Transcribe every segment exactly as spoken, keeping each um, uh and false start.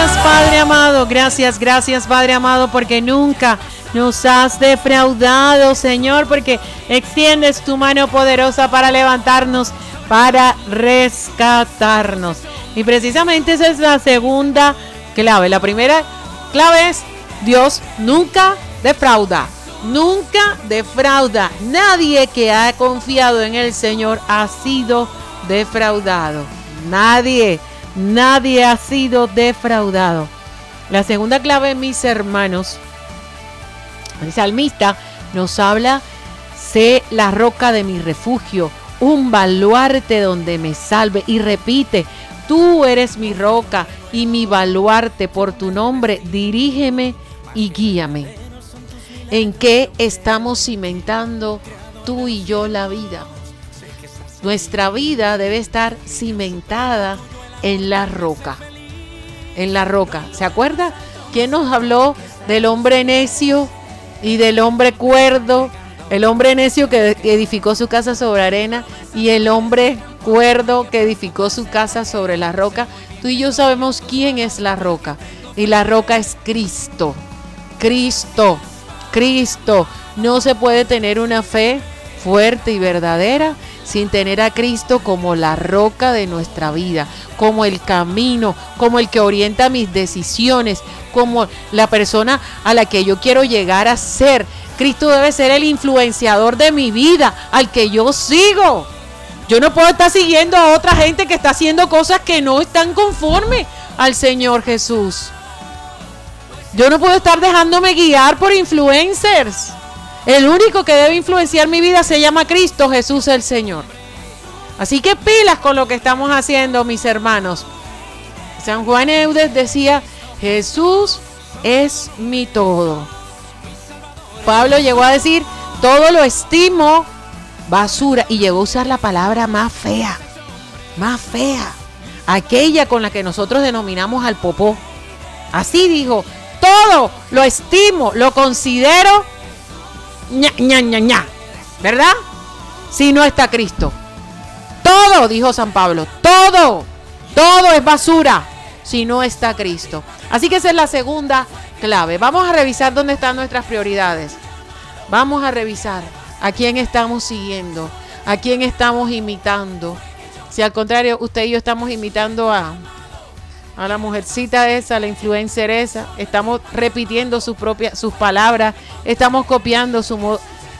Gracias, Padre amado, gracias, gracias, Padre amado, porque nunca nos has defraudado, Señor, porque extiendes tu mano poderosa para levantarnos, para rescatarnos. Y precisamente esa es la segunda clave. La primera clave es: Dios nunca defrauda, nunca defrauda. Nadie que ha confiado en el Señor ha sido defraudado. Nadie, nadie ha sido defraudado. La segunda clave, mis hermanos, el salmista nos habla: sé la roca de mi refugio, un baluarte donde me salve. Y repite: tú eres mi roca y mi baluarte, por tu nombre dirígeme y guíame. ¿En qué estamos cimentando tú y yo la vida? Nuestra vida debe estar cimentada en la roca. En la roca. ¿Se acuerda? ¿Quién nos habló del hombre necio y del hombre cuerdo? El hombre necio que edificó su casa sobre arena y el hombre cuerdo que edificó su casa sobre la roca. Tú y yo sabemos quién es la roca. Y la roca es Cristo. Cristo. Cristo. No se puede tener una fe fuerte y verdadera sin tener a Cristo como la roca de nuestra vida, como el camino, como el que orienta mis decisiones, como la persona a la que yo quiero llegar a ser. Cristo debe ser el influenciador de mi vida, al que yo sigo. Yo no puedo estar siguiendo a otra gente que está haciendo cosas que no están conforme al Señor Jesús. Yo no puedo estar dejándome guiar por influencers. El único que debe influenciar mi vida se llama Cristo Jesús el Señor. Así que pilas con lo que estamos haciendo, mis hermanos. San Juan Eudes decía: Jesús es mi todo. Pablo llegó a decir: todo lo estimo basura, y llegó a usar la palabra más fea, más fea, aquella con la que nosotros denominamos al popó. Así dijo: todo lo estimo, lo considero ña, ña, ña, ña, ¿verdad? Si no está Cristo. Todo, dijo San Pablo, todo, todo es basura si no está Cristo. Así que esa es la segunda clave. Vamos a revisar dónde están nuestras prioridades. Vamos a revisar a quién estamos siguiendo, a quién estamos imitando. Si al contrario, usted y yo estamos imitando a, a la mujercita esa, a la influencer esa, estamos repitiendo sus propias, sus palabras, estamos copiando su modo.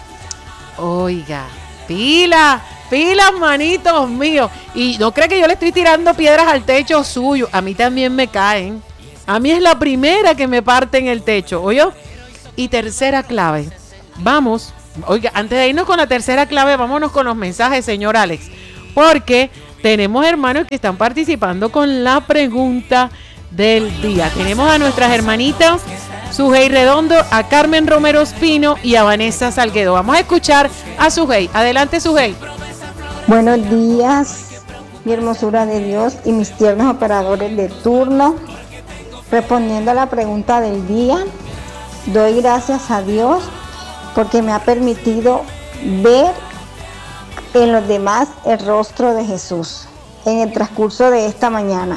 Oiga, pila, pilas, manitos míos. Y no cree que yo le estoy tirando piedras al techo suyo. A mí también me caen. A mí es la primera que me parte en el techo, ¿oyó? Y tercera clave. Vamos, oiga, antes de irnos con la tercera clave, vámonos con los mensajes, señor Alex. Porque tenemos hermanos que están participando con la pregunta del día. Tenemos a nuestras hermanitas Sujei Redondo, a Carmen Romero Espino y a Vanessa Salguedo. Vamos a escuchar a Sujei. Adelante, Sujei. Buenos días, mi hermosura de Dios y mis tiernos operadores de turno. Respondiendo a la pregunta del día, doy gracias a Dios porque me ha permitido ver en los demás el rostro de Jesús en el transcurso de esta mañana,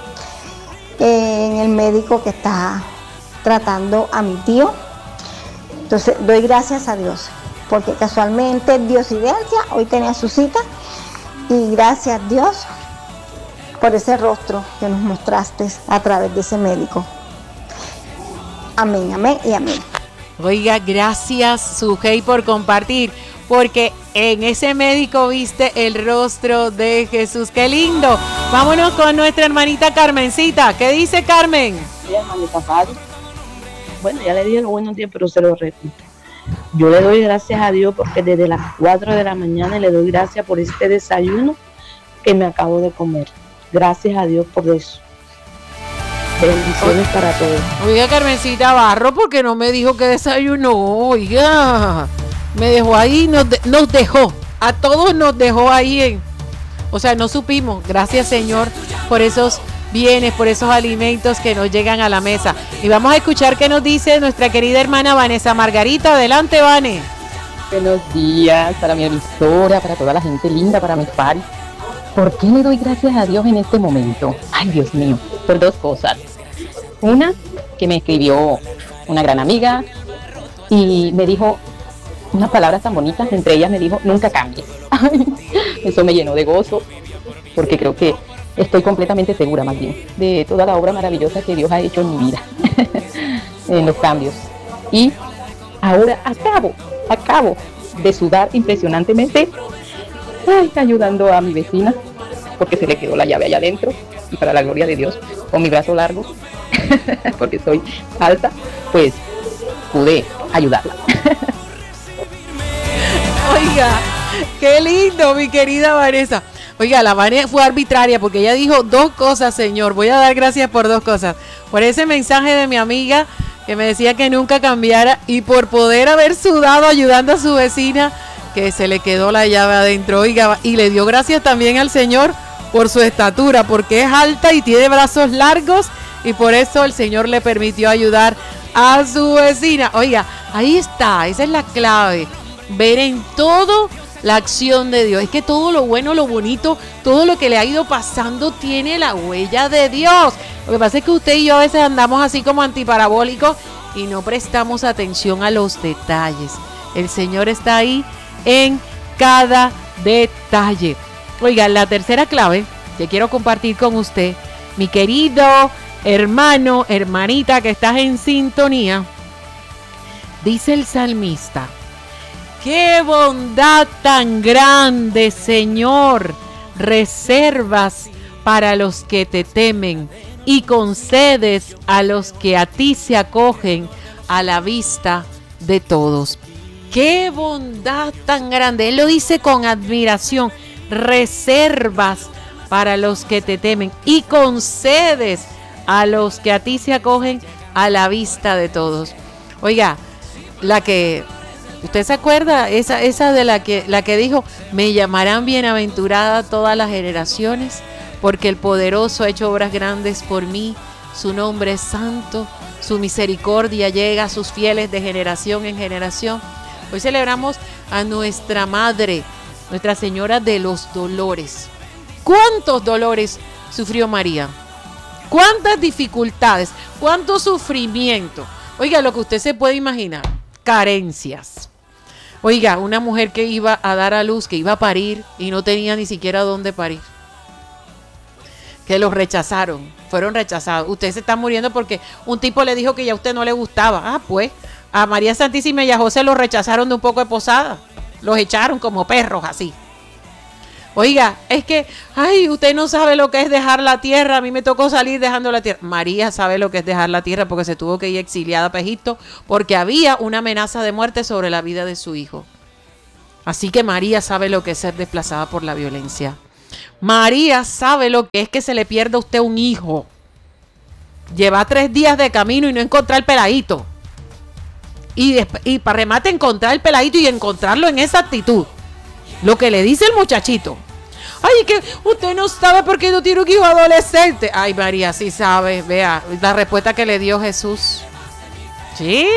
en el médico que está tratando a mi tío. Entonces doy gracias a Dios porque casualmente diosidencia hoy tenía su cita, y gracias Dios por ese rostro que nos mostraste a través de ese médico. Amén, amén y amén. Oiga, gracias Sujei por compartir, porque en ese médico viste el rostro de Jesús. ¡Qué lindo! Vámonos con nuestra hermanita Carmencita. ¿Qué dice Carmen? Sí, hermanita Fadi. Bueno, ya le dije los buenos días, pero se lo repito. Yo le doy gracias a Dios porque desde las cuatro de la mañana le doy gracias por este desayuno que me acabo de comer. Gracias a Dios por eso. Bendiciones para todos. Oiga, Carmencita Barro, porque no me dijo que desayunó. Oiga, me dejó ahí, nos, de, nos dejó, a todos nos dejó ahí en, o sea, no supimos. Gracias, Señor, por esos bienes, por esos alimentos que nos llegan a la mesa. Y vamos a escuchar qué nos dice nuestra querida hermana Vanessa Margarita. Adelante, Vane. Buenos días para mi emisora, para toda la gente linda, para mis paris. ¿Por qué le doy gracias a Dios en este momento? Ay, Dios mío, por dos cosas. Una que me escribió una gran amiga y me dijo unas palabras tan bonitas, entre ellas me dijo, nunca cambies. Eso me llenó de gozo, porque creo que estoy completamente segura más bien de toda la obra maravillosa que Dios ha hecho en mi vida, en los cambios. Y ahora acabo, acabo de sudar impresionantemente, ay, ayudando a mi vecina, porque se le quedó la llave allá adentro, y para la gloria de Dios, con mi brazo largo, porque soy alta, pues pude ayudarla. Oiga, qué lindo, mi querida Vanessa. Oiga, la Vanessa fue arbitraria porque ella dijo dos cosas, Señor. Voy a dar gracias por dos cosas. Por ese mensaje de mi amiga que me decía que nunca cambiara y por poder haber sudado ayudando a su vecina que se le quedó la llave adentro. Oiga, y le dio gracias también al Señor por su estatura, porque es alta y tiene brazos largos y por eso el Señor le permitió ayudar a su vecina. Oiga, ahí está, esa es la clave. Ver en todo la acción de Dios. Es que todo lo bueno, lo bonito, todo lo que le ha ido pasando tiene la huella de Dios. Lo que pasa es que usted y yo a veces andamos así como antiparabólicos y no prestamos atención a los detalles. El Señor está ahí en cada detalle. Oiga, la tercera clave que quiero compartir con usted, mi querido hermano, hermanita que estás en sintonía, dice el salmista: ¡qué bondad tan grande, Señor, reservas para los que te temen y concedes a los que a ti se acogen a la vista de todos! ¡Qué bondad tan grande! Él lo dice con admiración. Reservas para los que te temen y concedes a los que a ti se acogen a la vista de todos. Oiga, la que... ¿Usted se acuerda? Esa, esa de la que, la que dijo, me llamarán bienaventurada todas las generaciones, porque el poderoso ha hecho obras grandes por mí, su nombre es santo, su misericordia llega a sus fieles de generación en generación. Hoy celebramos a nuestra madre, Nuestra Señora de los Dolores. ¿Cuántos dolores sufrió María? ¿Cuántas dificultades? ¿Cuánto sufrimiento? Oiga, lo que usted se puede imaginar, carencias. Oiga, una mujer que iba a dar a luz, que iba a parir y no tenía ni siquiera dónde parir. Que los rechazaron, fueron rechazados. Usted se está muriendo porque un tipo le dijo que ya a usted no le gustaba. Ah, pues, a María Santísima y a José los rechazaron de un poco de posada. Los echaron como perros así. Oiga, es que, ay, usted no sabe lo que es dejar la tierra. A mí me tocó salir dejando la tierra. María sabe lo que es dejar la tierra porque se tuvo que ir exiliada a Egipto porque había una amenaza de muerte sobre la vida de su hijo. Así que María sabe lo que es ser desplazada por la violencia. María sabe lo que es que se le pierda a usted un hijo. Lleva tres días de camino y no encontrar el peladito. Y, y para remate encontrar el peladito y encontrarlo en esa actitud. Lo que le dice el muchachito. Ay, que usted no sabe por qué no tiene un hijo adolescente. Ay, María, sí sabe. Vea, la respuesta que le dio Jesús. Sí.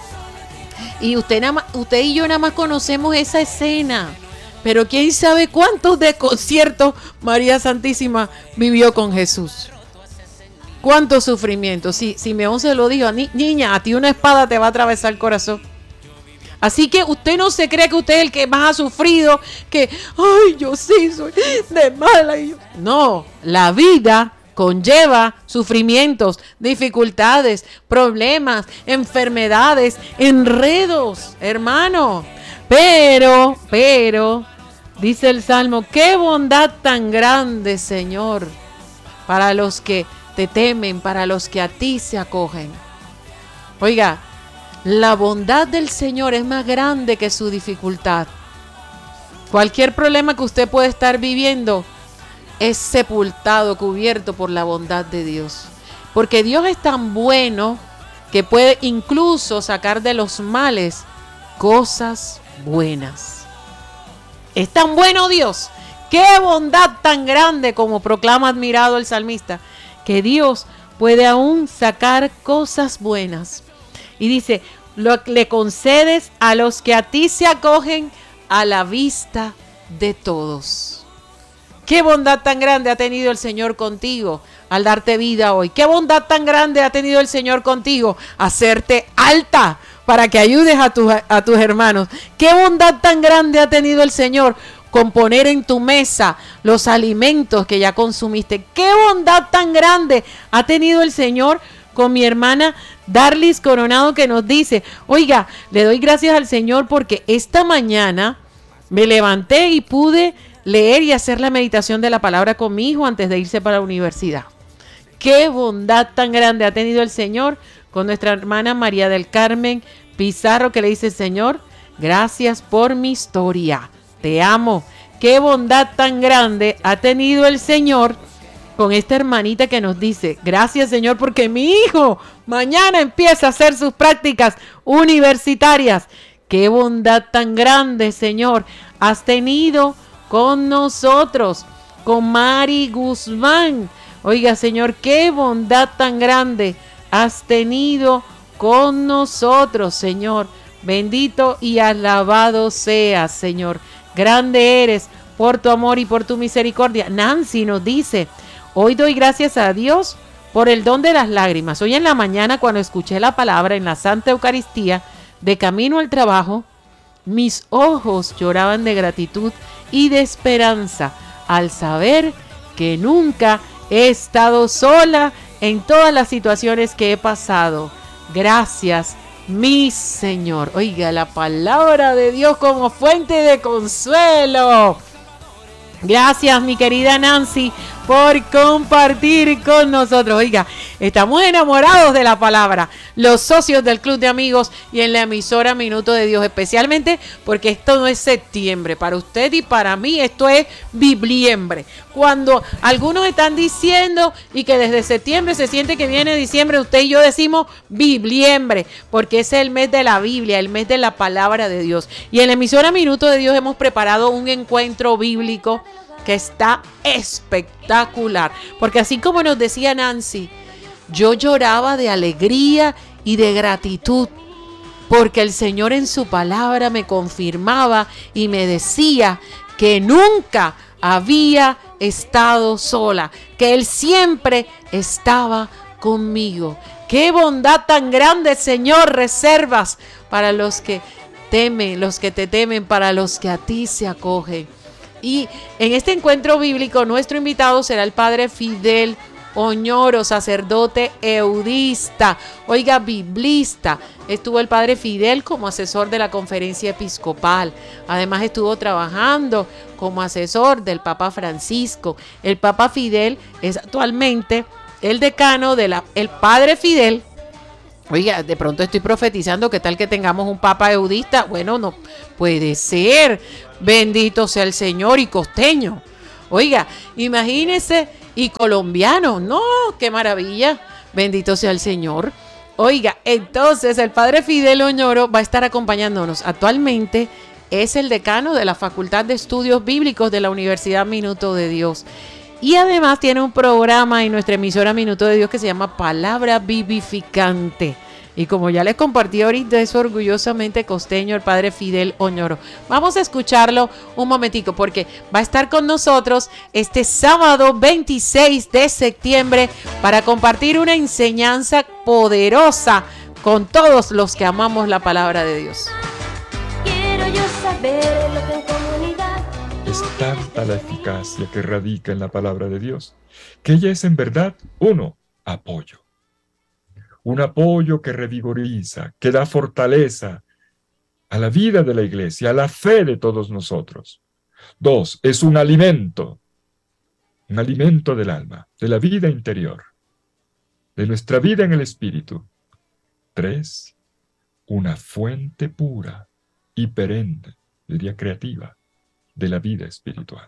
Y usted, nada más, usted y yo nada más conocemos esa escena. Pero quién sabe cuántos desconciertos María Santísima vivió con Jesús. Cuántos sufrimientos. Si Simeón se lo dijo, Ni, niña, a ti una espada te va a atravesar el corazón. Así que usted no se cree que usted es el que más ha sufrido, que, ay, yo sí soy de mala. No, la vida conlleva sufrimientos, dificultades, problemas, enfermedades, enredos, hermano. Pero, pero, dice el Salmo, qué bondad tan grande, Señor, para los que te temen, para los que a ti se acogen. Oiga, la bondad del Señor es más grande que su dificultad. Cualquier problema que usted pueda estar viviendo es sepultado, cubierto por la bondad de Dios. Porque Dios es tan bueno que puede incluso sacar de los males cosas buenas. Es tan bueno Dios. Qué bondad tan grande, como proclama admirado el salmista, que Dios puede aún sacar cosas buenas. Y dice, lo, le concedes a los que a ti se acogen a la vista de todos. Qué bondad tan grande ha tenido el Señor contigo al darte vida hoy. Qué bondad tan grande ha tenido el Señor contigo, hacerte alta para que ayudes a, tu, a tus hermanos. Qué bondad tan grande ha tenido el Señor con poner en tu mesa los alimentos que ya consumiste. Qué bondad tan grande ha tenido el Señor con mi hermana Darlis Coronado, que nos dice, oiga, le doy gracias al Señor porque esta mañana me levanté y pude leer y hacer la meditación de la palabra con mi hijo antes de irse para la universidad. Qué bondad tan grande ha tenido el Señor con nuestra hermana María del Carmen Pizarro, que le dice, Señor, gracias por mi historia, te amo. Qué bondad tan grande ha tenido el Señor con esta hermanita que nos dice, gracias Señor porque mi hijo mañana empieza a hacer sus prácticas universitarias. Qué bondad tan grande, Señor, has tenido con nosotros, con Mari Guzmán. Oiga, Señor, qué bondad tan grande has tenido con nosotros, Señor. Bendito y alabado seas, Señor. Grande eres por tu amor y por tu misericordia. Nancy nos dice, hoy doy gracias a Dios por el don de las lágrimas. Hoy en la mañana, cuando escuché la palabra en la Santa Eucaristía, de camino al trabajo, mis ojos lloraban de gratitud y de esperanza al saber que nunca he estado sola en todas las situaciones que he pasado. Gracias, mi Señor. Oiga, la palabra de Dios como fuente de consuelo. Gracias, mi querida Nancy, por compartir con nosotros. Oiga, estamos enamorados de la palabra, los socios del Club de Amigos y en la emisora Minuto de Dios, especialmente porque esto no es septiembre. Para usted y para mí esto es bibliembre. Cuando algunos están diciendo y que desde septiembre se siente que viene diciembre, usted y yo decimos bibliembre, porque ese es el mes de la Biblia, el mes de la palabra de Dios. Y en la emisora Minuto de Dios hemos preparado un encuentro bíblico que está espectacular, porque así como nos decía Nancy, yo lloraba de alegría y de gratitud, porque el Señor en su palabra me confirmaba y me decía que nunca había estado sola, que Él siempre estaba conmigo. Qué bondad tan grande, Señor, reservas para los que temen, los que te temen, para los que a ti se acogen. Y en este encuentro bíblico, nuestro invitado será el padre Fidel Oñoro, sacerdote eudista, oiga, biblista. Estuvo el padre Fidel como asesor de la conferencia episcopal. Además estuvo trabajando como asesor del Papa Francisco. El Papa Fidel es actualmente el decano de la, el padre Fidel. Oiga, de pronto estoy profetizando, ¿qué tal que tengamos un papa eudista? Bueno, no puede ser. Bendito sea el Señor, y costeño. Oiga, imagínese, y colombiano. No, qué maravilla. Bendito sea el Señor. Oiga, entonces el padre Fidel Oñoro va a estar acompañándonos. Actualmente es el decano de la Facultad de Estudios Bíblicos de la Universidad Minuto de Dios. Y además tiene un programa en nuestra emisora Minuto de Dios que se llama Palabra Vivificante. Y como ya les compartí ahorita, es orgullosamente costeño el padre Fidel Oñoro. Vamos a escucharlo un momentico porque va a estar con nosotros este sábado veintiséis de septiembre para compartir una enseñanza poderosa con todos los que amamos la palabra de Dios. Quiero yo saber lo que en comunidad. Es tanta la eficacia que radica en la palabra de Dios, que ella es en verdad, uno, apoyo. Un apoyo que revigoriza, que da fortaleza a la vida de la iglesia, a la fe de todos nosotros. Dos, es un alimento, un alimento del alma, de la vida interior, de nuestra vida en el espíritu. Tres, una fuente pura y perenne, diría creativa, de la vida espiritual.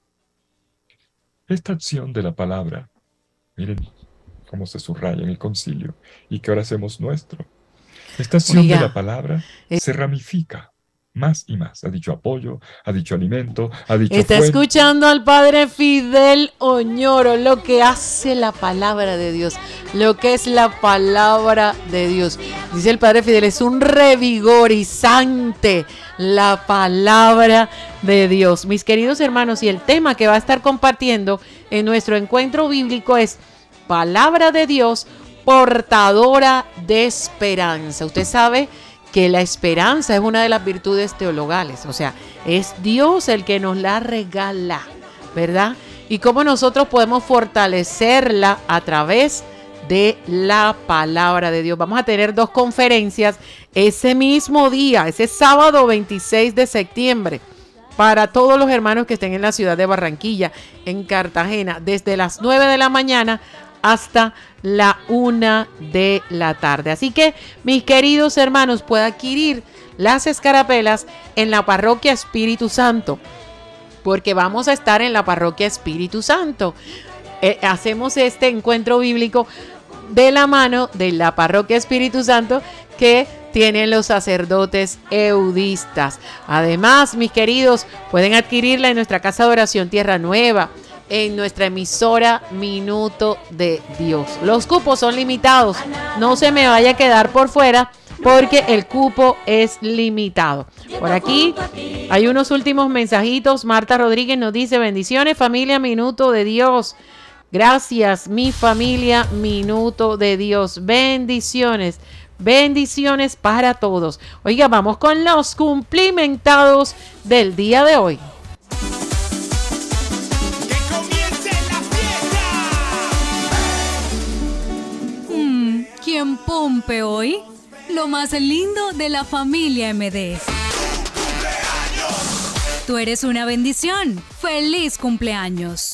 Esta acción de la palabra, miren cómo se subraya en el concilio y que ahora hacemos nuestro. Esta acción Oiga, de la palabra eh, se ramifica más y más. Ha dicho apoyo, ha dicho alimento, ha dicho Está fuente. Escuchando al padre Fidel Oñoro, lo que hace la palabra de Dios, lo que es la palabra de Dios. Dice el padre Fidel, es un revigorizante la palabra de Dios. Mis queridos hermanos, y el tema que va a estar compartiendo en nuestro encuentro bíblico es palabra de Dios portadora de esperanza. Usted sabe que la esperanza es una de las virtudes teologales, o sea, es Dios el que nos la regala, ¿verdad? Y cómo nosotros podemos fortalecerla a través de la palabra de Dios. Vamos a tener dos conferencias ese mismo día, ese sábado veintiséis de septiembre, para todos los hermanos que estén en la ciudad de Barranquilla, en Cartagena, desde las nueve de la mañana hasta la una de la tarde. Así que, mis queridos hermanos, puede adquirir las escarapelas en la parroquia Espíritu Santo, porque vamos a estar en la parroquia Espíritu Santo. Eh, hacemos este encuentro bíblico de la mano de la parroquia Espíritu Santo que tienen los sacerdotes eudistas. Además, mis queridos, pueden adquirirla en nuestra casa de oración Tierra Nueva, en nuestra emisora Minuto de Dios. Los cupos son limitados, no se me vaya a quedar por fuera porque el cupo es limitado. Por aquí hay unos últimos mensajitos. Marta Rodríguez nos dice: bendiciones familia Minuto de Dios. Gracias mi familia Minuto de Dios. Bendiciones, bendiciones para todos. Oiga, vamos con los cumplimentados del día de hoy. ¿Quién pompe hoy? Lo más lindo de la familia M D. Tú eres una bendición. ¡Feliz cumpleaños!